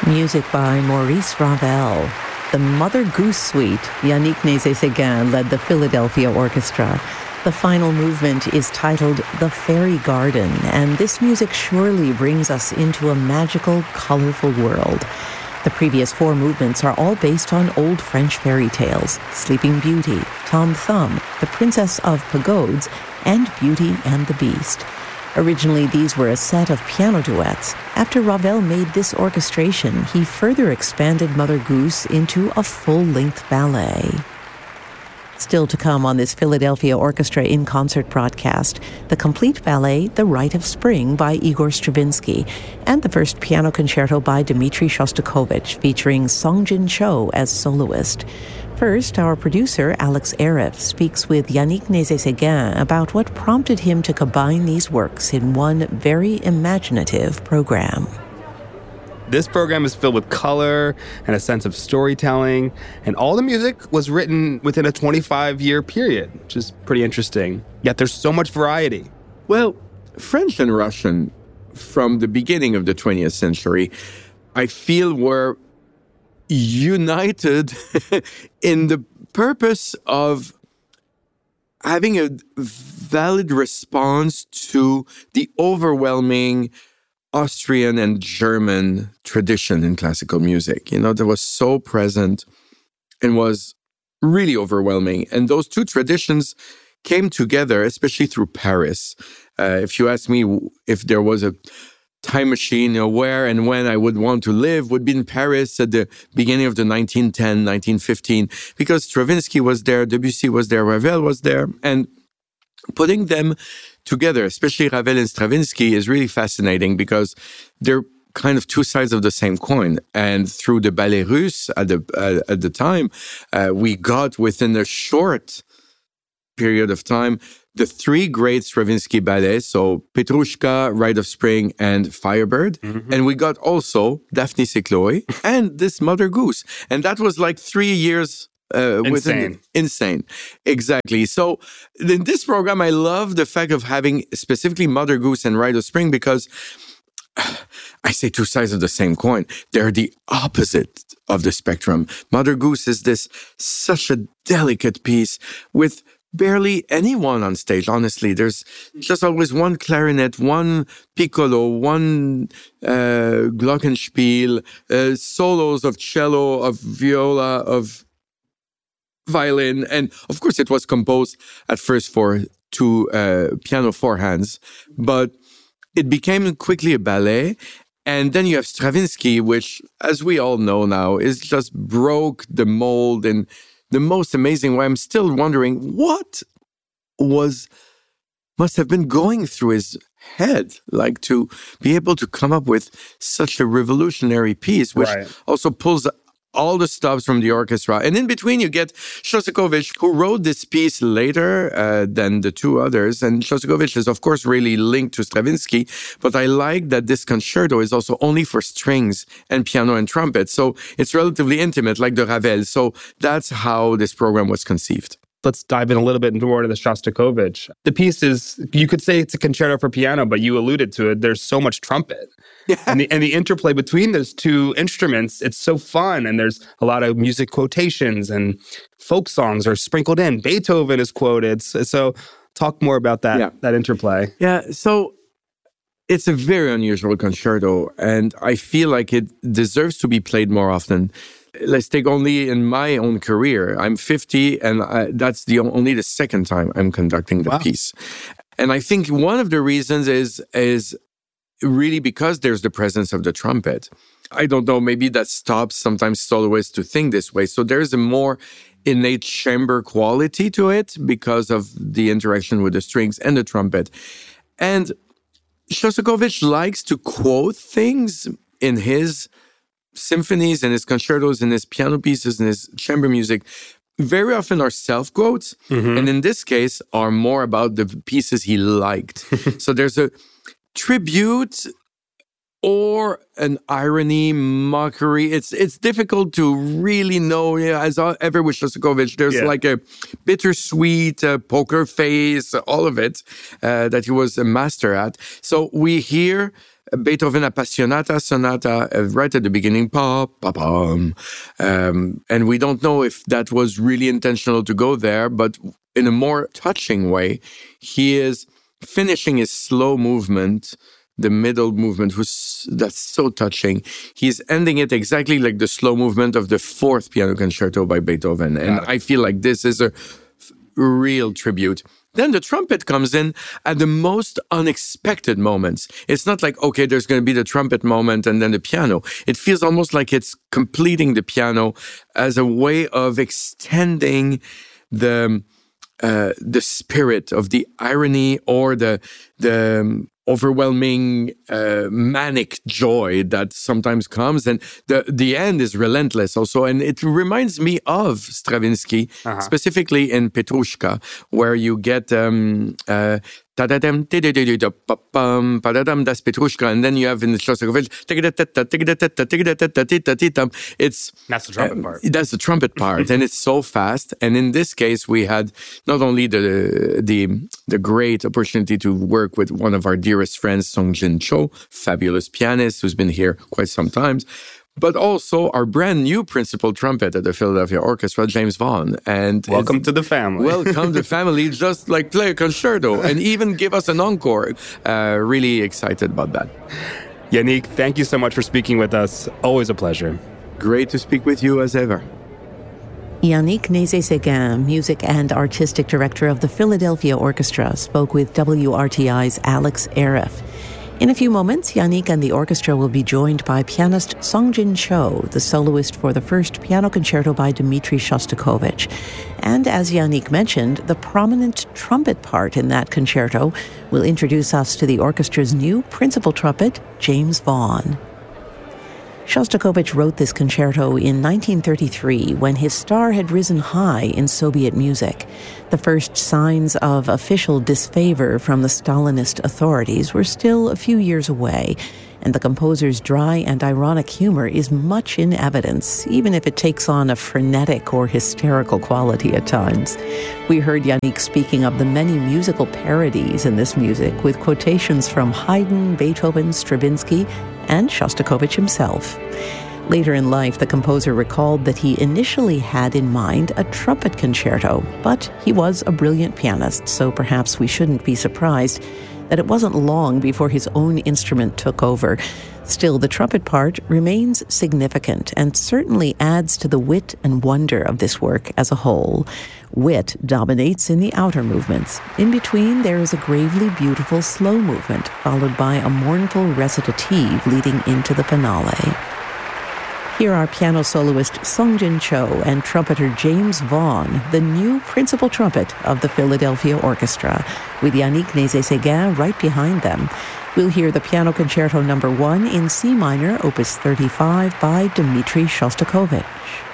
Music by Maurice Ravel. The Mother Goose Suite. Yannick Nézet-Séguin led the Philadelphia Orchestra. The final movement is titled The Fairy Garden, and this music surely brings us into a magical, colorful world. The previous four movements are all based on old French fairy tales: Sleeping Beauty, Tom Thumb, The Princess of Pagodes, and Beauty and the Beast. Originally, these were a set of piano duets. After Ravel made this orchestration, he further expanded Mother Goose into a full-length ballet. Still to come on this Philadelphia Orchestra in Concert broadcast, the complete ballet, The Rite of Spring by Igor Stravinsky, and the first piano concerto by Dmitri Shostakovich, featuring Song Jin Cho as soloist. First, our producer, Alex Arif, speaks with Yannick Nézet-Séguin about what prompted him to combine these works in one very imaginative program. This program is filled with color and a sense of storytelling, and all the music was written within a 25-year period, which is pretty interesting. Yet there's so much variety. Well, French and Russian, from the beginning of the 20th century, I feel were united in the purpose of having a valid response to the overwhelming Austrian and German tradition in classical music. You know, that was so present and was really overwhelming. And those two traditions came together, especially through Paris. If you ask me if there was a time machine, where and when I would want to live, would be in Paris at the beginning of the 1910, 1915, because Stravinsky was there, Debussy was there, Ravel was there, and putting them together, especially Ravel and Stravinsky, is really fascinating because they're kind of two sides of the same coin. And through the Ballet Russe at the time, we got within a short period of time the three great Stravinsky ballets, so Petrushka, Rite of Spring, and Firebird. Mm-hmm. And we got also Daphnis et Chloe and this Mother Goose. And that was like 3 years insane. Exactly. So in this program, I love the fact of having specifically Mother Goose and Rite of Spring because I say two sides of the same coin. They're the opposite of the spectrum. Mother Goose is such a delicate piece with barely anyone on stage, honestly. There's just always one clarinet, one piccolo, one glockenspiel, solos of cello, of viola, of violin. And of course, it was composed at first for two piano forehands, but it became quickly a ballet. And then you have Stravinsky, which, as we all know now, is just broke the mold in the most amazing way. I'm still wondering what must have been going through his head, like to be able to come up with such a revolutionary piece, which also pulls all the stops from the orchestra. And in between, you get Shostakovich, who wrote this piece later than the two others. And Shostakovich is, of course, really linked to Stravinsky. But I like that this concerto is also only for strings and piano and trumpet. So it's relatively intimate, like the Ravel. So that's how this program was conceived. Let's dive in a little bit more to the Shostakovich. The piece is, you could say it's a concerto for piano, but you alluded to it. There's so much trumpet. Yeah. And the interplay between those two instruments, it's so fun. And there's a lot of music quotations and folk songs are sprinkled in. Beethoven is quoted. So talk more about that interplay. Yeah, so it's a very unusual concerto. And I feel like it deserves to be played more often. Let's take only in my own career. I'm 50, and that's only the second time I'm conducting the piece. And I think one of the reasons is really because there's the presence of the trumpet. I don't know, maybe that stops sometimes soloists to think this way. So there's a more innate chamber quality to it because of the interaction with the strings and the trumpet. And Shostakovich likes to quote things in his symphonies and his concertos and his piano pieces and his chamber music very often are self-quotes, and in this case are more about the pieces he liked. So there's a tribute or an irony, mockery. It's difficult to really know. As ever with Shostakovich, there's like a bittersweet poker face, all of it, that he was a master at. So we hear Beethoven Appassionata Sonata right at the beginning, pa-pa-pam. And we don't know if that was really intentional to go there, but in a more touching way, he is finishing his slow movement, the middle movement, that's so touching. He's ending it exactly like the slow movement of the fourth piano concerto by Beethoven. And I feel like this is a real tribute. Then the trumpet comes in at the most unexpected moments. It's not like, okay, there's going to be the trumpet moment and then the piano. It feels almost like it's completing the piano as a way of extending the spirit of the irony or the overwhelming manic joy that sometimes comes, and the end is relentless also. And it reminds me of Stravinsky, specifically in Petrushka, where you get tadadam that's Petrushka, and then you have in the Shostakovich that's the trumpet part. That's the trumpet part, and it's so fast. And in this case, we had not only the great opportunity to work with one of our dearest friends, Sung-Jin Cho, fabulous pianist who's been here quite some times, but also our brand new principal trumpet at the Philadelphia Orchestra, James Vaughan. And welcome to the family. Welcome to the family. Just like play a concerto and even give us an encore. Really excited about that. Yannick, thank you so much for speaking with us. Always a pleasure. Great to speak with you as ever. Yannick Nézet-Séguin, music and artistic director of the Philadelphia Orchestra, spoke with WRTI's Alex Arif. In a few moments, Yannick and the orchestra will be joined by pianist Sung-Jin Cho, the soloist for the first piano concerto by Dmitri Shostakovich. And as Yannick mentioned, the prominent trumpet part in that concerto will introduce us to the orchestra's new principal trumpet, James Vaughan. Shostakovich wrote this concerto in 1933 when his star had risen high in Soviet music. The first signs of official disfavor from the Stalinist authorities were still a few years away, and the composer's dry and ironic humor is much in evidence, even if it takes on a frenetic or hysterical quality at times. We heard Yannick speaking of the many musical parodies in this music, with quotations from Haydn, Beethoven, Stravinsky, and Shostakovich himself. Later in life, the composer recalled that he initially had in mind a trumpet concerto, but he was a brilliant pianist, so perhaps we shouldn't be surprised that it wasn't long before his own instrument took over. Still, the trumpet part remains significant and certainly adds to the wit and wonder of this work as a whole. Wit dominates in the outer movements. In between, there is a gravely beautiful slow movement, followed by a mournful recitative leading into the finale. Here are piano soloist Sung-Jin Cho and trumpeter James Vaughan, the new principal trumpet of the Philadelphia Orchestra, with Yannick Nézet-Séguin right behind them. We'll hear the Piano Concerto No. 1 in C minor, Opus 35 by Dmitri Shostakovich.